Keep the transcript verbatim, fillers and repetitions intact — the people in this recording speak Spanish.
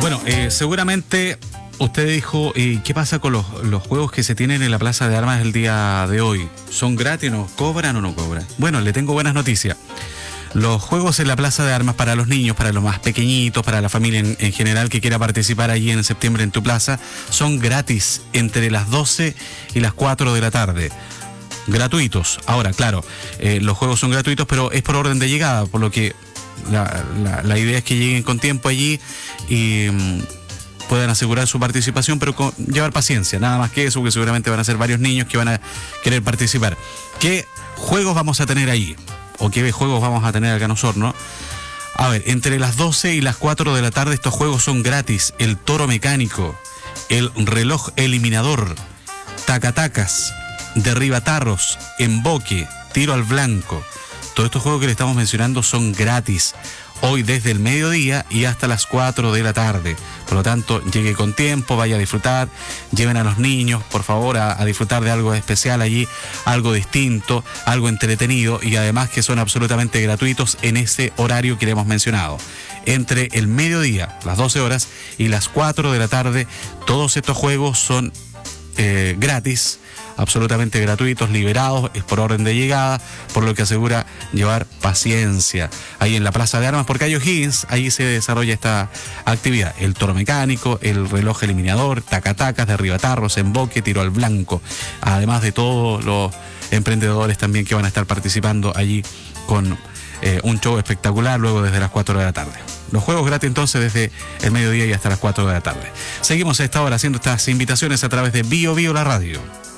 Bueno, eh, seguramente usted dijo, eh, ¿qué pasa con los, los juegos que se tienen en la Plaza de Armas el día de hoy? ¿Son gratis, no cobran o no cobran? Bueno, le tengo buenas noticias. Los juegos en la Plaza de Armas para los niños, para los más pequeñitos, para la familia en, en general que quiera participar allí en septiembre en tu plaza, son gratis entre las doce y las cuatro de la tarde. Gratuitos. Ahora, claro, eh, los juegos son gratuitos, pero es por orden de llegada, por lo que la, la, la idea es que lleguen con tiempo allí y mmm, puedan asegurar su participación, pero con, llevar paciencia, nada más que eso, que seguramente van a ser varios niños que van a querer participar. ¿Qué juegos vamos a tener ahí? ¿O qué juegos vamos a tener acá en Osorno? A ver, entre las doce y las cuatro de la tarde estos juegos son gratis. El toro mecánico, el reloj eliminador, tacatacas, derribatarros, emboque, tiro al blanco. Todos estos juegos que le estamos mencionando son gratis. Hoy desde el mediodía y hasta las cuatro de la tarde. Por lo tanto, llegue con tiempo, vaya a disfrutar, lleven a los niños, por favor, a, a disfrutar de algo especial allí, algo distinto, algo entretenido y además que son absolutamente gratuitos en ese horario que le hemos mencionado. Entre el mediodía, las doce horas, y las cuatro de la tarde, todos estos juegos son eh, gratis, absolutamente gratuitos, liberados, es por orden de llegada, por lo que asegura llevar paciencia ahí en la Plaza de Armas, porque hay O'Higgins, ahí se desarrolla esta actividad, el toro mecánico, el reloj eliminador, tacatacas, derribatarros, emboque, tiro al blanco, además de todos los emprendedores también que van a estar participando allí con eh, un show espectacular luego desde las cuatro de la tarde. Los juegos gratis entonces desde el mediodía y hasta las cuatro de la tarde. Seguimos a esta hora haciendo estas invitaciones a través de Bio Bio la radio.